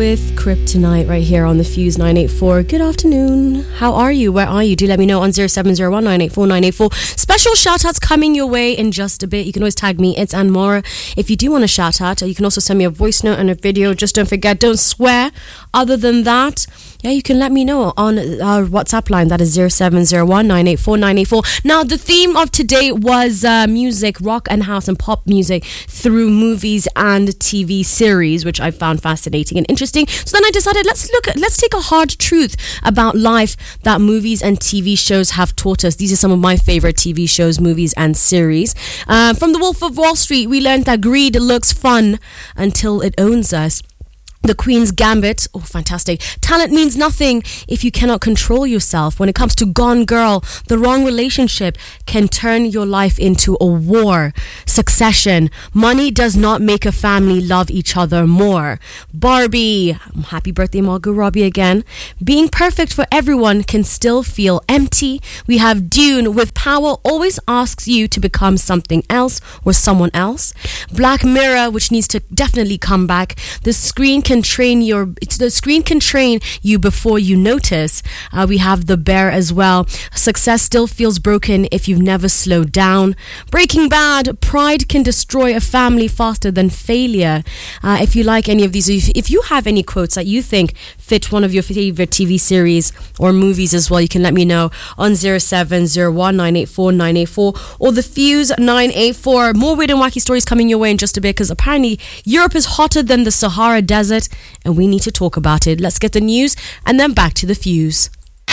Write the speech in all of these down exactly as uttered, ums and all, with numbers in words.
with Kryptonite right here on the Fuse nine eight four. Good afternoon. How are you? Where are you? Do let me know on zero seven zero one nine eight four nine eight four. Special shout outs coming your way in just a bit. You can always tag me. It's Anne Mora. If you do want a shout out, you can also send me a voice note and a video. Just don't forget, don't swear. Other than that, yeah, you can let me know on our WhatsApp line. That is zero seven zero one nine eight four nine eight four. Now, the theme of today was uh, music, rock and house and pop music through movies and T V series, which I found fascinating and interesting. So then I decided, let's look at, let's take a hard truth about life that movies and T V shows have taught us. These are some of my favorite T V shows, movies and series. Uh, from The Wolf of Wall Street, we learned that greed looks fun until it owns us. The Queen's Gambit, oh, fantastic. Talent means nothing if you cannot control yourself. When it comes to Gone Girl, the wrong relationship can turn your life into a war. Succession, money does not make a family love each other more. Barbie, happy birthday Margot Robbie again. Being perfect for everyone can still feel empty. We have Dune, with power always asks you to become something else or someone else. Black Mirror, which needs to definitely come back. The screen can train your it's the screen can train you before you notice. Uh, we have The Bear as well. Success still feels broken if you've never slowed down. Breaking Bad, pride can destroy a family faster than failure. Uh, if you like any of these, if, if you have any quotes that you think fit one of your favorite T V series or movies as well, you can let me know on zero seven zero one nine eight four nine eight four or the Fuse nine eight four. More weird and wacky stories coming your way in just a bit, because apparently Europe is hotter than the Sahara Desert and we need to talk about it. Let's get the news and then back to the Fuse.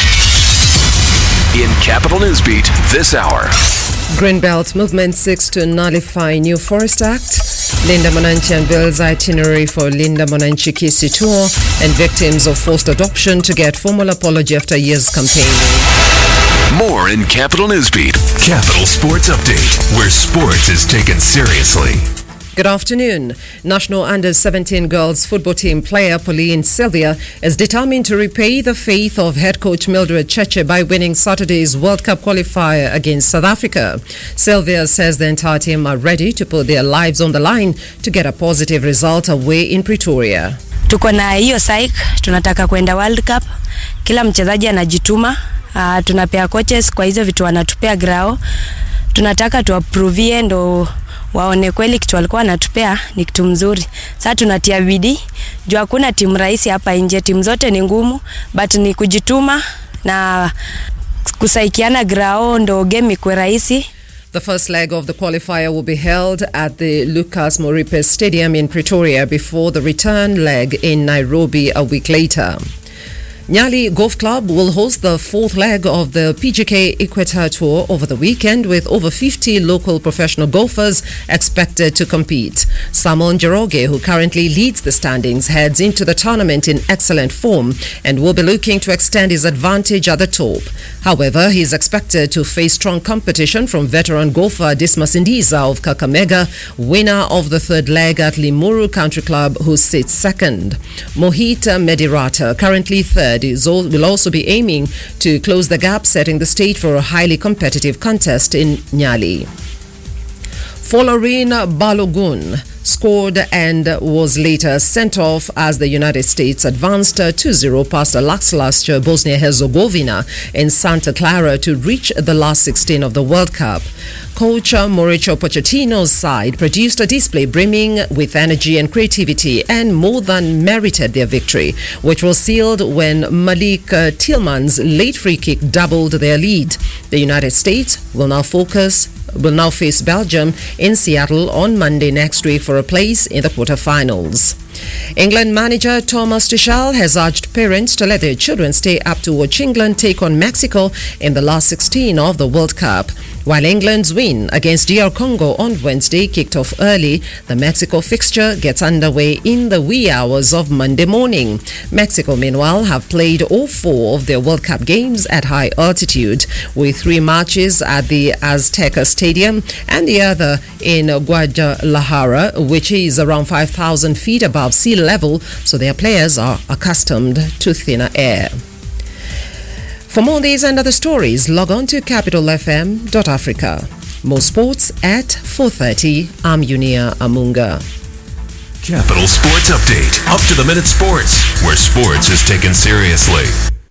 In Capital Newsbeat this hour. Greenbelt movement seeks to nullify New Forest Act. Linda Mwananchi unveils itinerary for Linda Mwananchi Kisi tour, and victims of forced adoption to get formal apology after years campaigning. More in Capital Newsbeat. Capital Sports Update, where sports is taken seriously. Good afternoon. National under seventeen girls football team player Pauline Sylvia is determined to repay the faith of head coach Mildred Cheche by winning Saturday's World Cup qualifier against South Africa. Sylvia says the entire team are ready to put their lives on the line to get a positive result away in Pretoria. Tuko na hiyo psych, tunataka kwenda World Cup. Kila mchezaji anajituma. Uh, tunapea coaches kwa hizo vitu wanatupea grao. Tunataka tuaprovie ndo waone kweli kitu walikuwa wanatupea ni kitu mzuri. Sasa tunatia bidii. Juu hakuna timu rahisi hapa nje, timu zote ni ngumu, but ni kujituma na kusaikiana grao ndo game ikuwe rahisi. The first leg of the qualifier will be held at the Lucas Moripe Stadium in Pretoria before the return leg in Nairobi a week later. Nyali Golf Club will host the fourth leg of the P G K Equator Tour over the weekend, with over fifty local professional golfers expected to compete. Simon Njoroge, who currently leads the standings, heads into the tournament in excellent form and will be looking to extend his advantage at the top. However, he is expected to face strong competition from veteran golfer Dismas Indiza of Kakamega, winner of the third leg at Limuru Country Club, who sits second. Mohit Medirata, currently third, Is all, will also be aiming to close the gap, setting the stage for a highly competitive contest in Nyali. Folarin Balogun scored and was later sent off as the United States advanced two zero past a lackluster Bosnia-Herzegovina in Santa Clara to reach the last sixteen of the World Cup. Coach Mauricio Pochettino's side produced a display brimming with energy and creativity and more than merited their victory, which was sealed when Malik Tillman's late free kick doubled their lead. The United States will now focus will now face Belgium in Seattle on Monday next week for a place in the quarterfinals. England manager Thomas Tuchel has urged parents to let their children stay up to watch England take on Mexico in the last sixteen of the World Cup. While England's win against D R Congo on Wednesday kicked off early, the Mexico fixture gets underway in the wee hours of Monday morning. Mexico, meanwhile, have played all four of their World Cup games at high altitude, with three matches at the Azteca Stadium and the other in Guadalajara, which is around five thousand feet above sea level, so their players are accustomed to thinner air. For more on these and other stories, log on to capital f m dot africa. More sports at four thirty. I'm Unia Amunga. Capital Sports Update. Up to the minute sports, where sports is taken seriously.